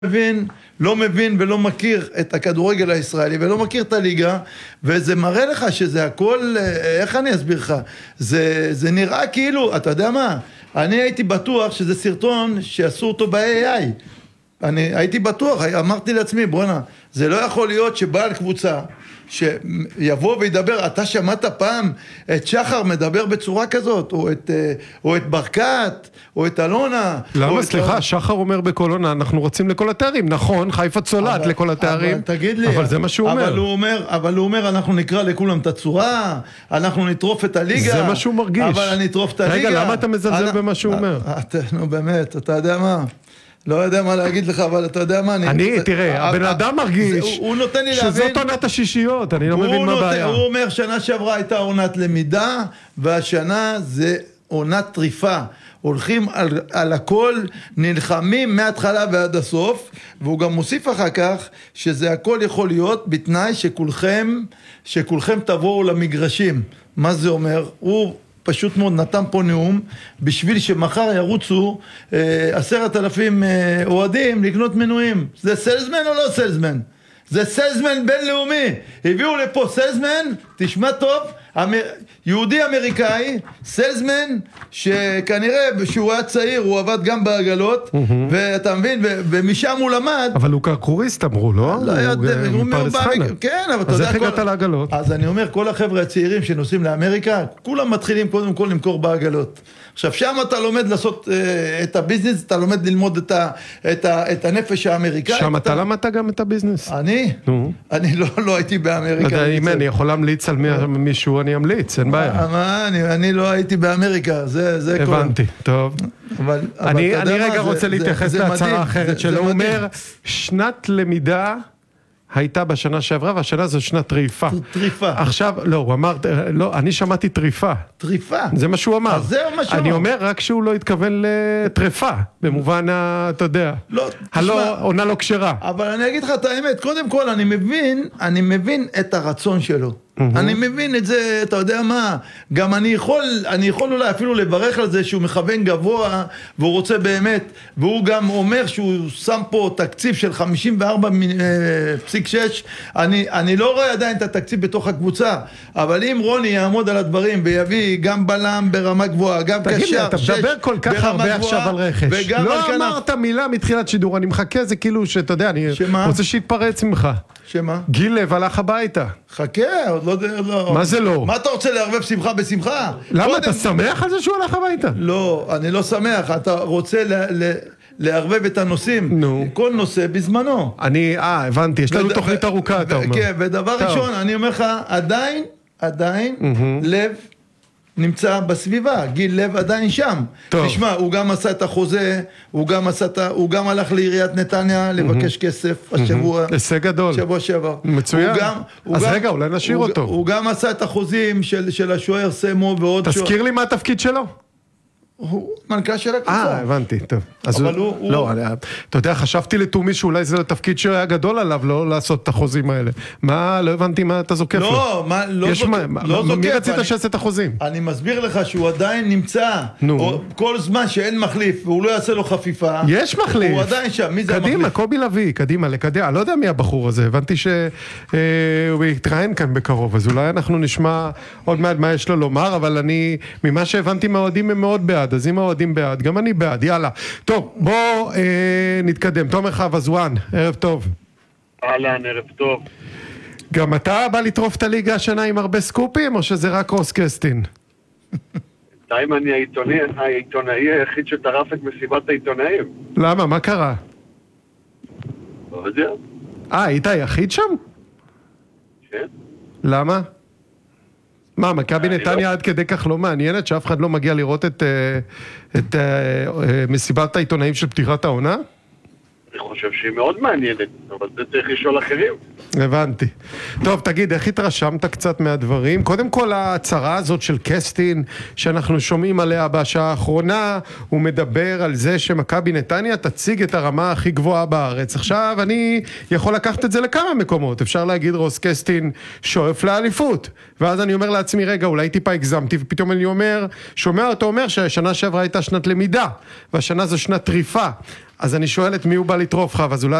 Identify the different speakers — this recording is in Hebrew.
Speaker 1: לא מבין ולא מכיר את הכדורגל הישראלי ולא מכיר את הליגה, וזה מראה לך שזה הכל, איך אני אסביר לך, זה נראה כאילו, אתה יודע מה, אני הייתי בטוח שזה סרטון שעשו אותו ב-AI, אני הייתי בטוח, אמרתי לעצמי, בוא'נה, זה לא יכול להיות שבעל קבוצה שיבוא וידבר, אתה שמעת פעם את שחר מדבר בצורה כזאת, או את ברקת, או את אלונה.
Speaker 2: למה, סליחה, שחר אומר בכל עונה, אנחנו רוצים לכל התארים, נכון, חיפה צולעת לכל התארים, אבל זה מה שהוא אומר.
Speaker 1: אבל הוא אומר, אנחנו נקרא לכולם את הצורה, אנחנו נטרוף את הליגה.
Speaker 2: זה מה שהוא מרגיש.
Speaker 1: אבל אני אטרוף את הליגה.
Speaker 2: רגע, למה אתה מזלזל במה שהוא אומר?
Speaker 1: נו באמת, אתה יודע מה? לא יודע מה להגיד לך, אבל אתה יודע מה,
Speaker 2: תראה, הבן אדם מרגיש שזאת עונת השישיות, אני לא מבין מה הבעיה.
Speaker 1: הוא אומר, שנה שעברה הייתה עונת למידה, והשנה זה עונת טריפה. הולכים על הכל, נלחמים מההתחלה ועד הסוף, והוא גם מוסיף אחר כך, שזה הכל יכול להיות בתנאי שכולכם תבואו למגרשים. מה זה אומר? הוא פשוט מאוד נתן פה נאום, בשביל שמחר ירוצו 10,000 אוהדים לקנות מנויים. זה סלזמן או לא סלזמן? זה סלזמן בינלאומי. הביאו לפה סלזמן, תשמע טוב, יהודי אמריקאי, סלזמן, שכנראה שהוא היה צעיר, הוא עבד גם בעגלות, ואתה מבין, ומשם הוא למד.
Speaker 2: אבל הוא קרקוריסט אמרו, לא?
Speaker 1: לא יודע, הוא מפרדס חנה. כן, אבל אתה יודע.
Speaker 2: אז איך הגעת לעגלות?
Speaker 1: אז אני אומר, כל החבר'ה הצעירים שנוסעים לאמריקה, כולם מתחילים קודם כל למכור בעגלות. עכשיו, שם אתה לומד לעשות את הביזנס, אתה לומד ללמוד את הנפש האמריקאי.
Speaker 2: שם אתה למדת גם את הביזנס?
Speaker 1: אני לא הייתי באמריקה.
Speaker 2: אם אני יכול להמליץ על מישהו, אני אמליץ, אין בעיה.
Speaker 1: אני לא הייתי באמריקה, זה כל...
Speaker 2: הבנתי, טוב. אני רגע רוצה להתייחס להצהרה אחרת שלו, הוא אומר, שנת למידה הייתה בשנה שעברה, והשנה זו שנת טריפה.
Speaker 1: טריפה.
Speaker 2: עכשיו, לא, הוא אמר, לא, אני שמעתי טריפה.
Speaker 1: טריפה?
Speaker 2: זה מה שהוא אמר.
Speaker 1: אז זה מה שהוא אמר.
Speaker 2: אני אומר רק שהוא לא התכוון לטריפה, במובן, אתה יודע, עונה לא כשרה.
Speaker 1: אבל אני אגיד לך את האמת, קודם כל אני מבין את הרצון שלו. אני מבין את זה, אתה יודע מה, גם אני יכול אולי אפילו לברך על זה שהוא מכוון גבוה, והוא רוצה באמת, והוא גם אומר שהוא שם פה תקציב של 54.6, אני לא רואה עדיין את התקציב בתוך הקבוצה, אבל אם רוני יעמוד על הדברים ויביא גם בלם ברמה גבוהה, גם קשר 6 ברמה גבוהה,
Speaker 2: אתה מדבר כל כך הרבה עכשיו על רכש, לא אמרת מילה מתחילת שידור, אני מחכה, זה כאילו שאתה יודע, אני רוצה שיתפרץ ממך.
Speaker 1: שמה?
Speaker 2: גיל לב הלך הביתה.
Speaker 1: חכה, עוד לא...
Speaker 2: מה זה לא?
Speaker 1: מה אתה רוצה לערבב שמחה בשמחה?
Speaker 2: למה, אתה שמח על זה שהוא הלך הביתה?
Speaker 1: לא, אני לא שמח, אתה רוצה לערבב את הנושאים.
Speaker 2: נו.
Speaker 1: כל נושא בזמנו.
Speaker 2: הבנתי, יש לנו תוכנית ארוכה, אתה אומר.
Speaker 1: כן, ודבר ראשון, אני אומר לך, עדיין, לב נמצא בסביבה, גיל לב עדיין שם. תשמע, הוא גם עשה את החוזה, הוא גם הלך לעיריית נתניה לבקש כסף השבוע.
Speaker 2: הישג גדול.
Speaker 1: שבוע שעבר.
Speaker 2: מצוין. אז רגע, אולי נשאיר אותו.
Speaker 1: הוא גם עשה את החוזים של השוער סמו ועוד שוער.
Speaker 2: תזכיר לי מה התפקיד שלו.
Speaker 1: הוא מנכ"ל של הקבוצה.
Speaker 2: הבנתי, טוב.
Speaker 1: אבל הוא...
Speaker 2: לא, אתה יודע, חשבתי לתומי שאולי זה התפקיד שהיה גדול עליו, לא לעשות את החוזים האלה. מה, לא הבנתי מה אתה זוקף לו.
Speaker 1: לא זוקף.
Speaker 2: מי רצית שעשה את החוזים?
Speaker 1: אני מסביר לך שהוא עדיין נמצא, כל זמן שאין מחליף, והוא לא יעשה לו חפיפה.
Speaker 2: יש מחליף.
Speaker 1: הוא עדיין שם, מי זה המחליף?
Speaker 2: קדימה, קובי לוי, קדימה, אני לא יודע מי הבחור הזה, הבנתי שהוא יתראיין כאן בקרוב, אז אולי אנחנו נשמע עוד מעט מה יש לו לומר, אבל אני, ממה שהבנתי מהאוהדים הם מאוד בעד, אז אם האוהדים בעד, גם אני בעד, יאללה. טוב, בוא נתקדם. תומר חבזואן, ערב טוב.
Speaker 3: אהלן, ערב טוב.
Speaker 2: גם אתה בא לטרוף את הליגה השנה עם הרבה סקופים, או שזה רק רוס קסטין?
Speaker 3: בינתיים אני העיתונאי היחיד שטרף את מסיבת העיתונאים.
Speaker 2: למה? מה קרה?
Speaker 3: לא יודע.
Speaker 2: היית היחיד שם?
Speaker 3: כן.
Speaker 2: למה? מה, מכבי נתניה עד כדי כך לא מעניינת שאף אחד לא מגיע לראות את מסיבת העיתונאים של פתיחת העונה?
Speaker 3: אני חושב שהיא מאוד מעניינת, אבל זה צריך לשאול אחרים.
Speaker 2: הבנתי. טוב, תגיד, איך התרשמת קצת מהדברים? קודם כל, ההצהרה הזאת של קסטין, שאנחנו שומעים עליה בשעה האחרונה, הוא מדבר על זה שמכבי נתניה תציג את הרמה הכי גבוהה בארץ. עכשיו, אני יכול לקחת את זה לכמה מקומות. אפשר להגיד רוס קסטין שואף לאליפות. ואז אני אומר לעצמי, רגע, אולי טיפה הגזמתי, ופתאום אני אומר, שומע אותו אומר שהשנה שעברה הייתה שנת למידה, והשנה זו שנת טריפה. אז אני שואל את מי הוא בא לטרוף לך, אז אולי